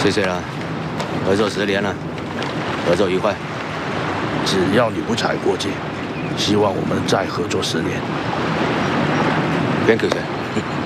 谢谢了，合作10年了，合作愉快。 只要你不踩过界，希望我们再合作10年。 Thank you, sir.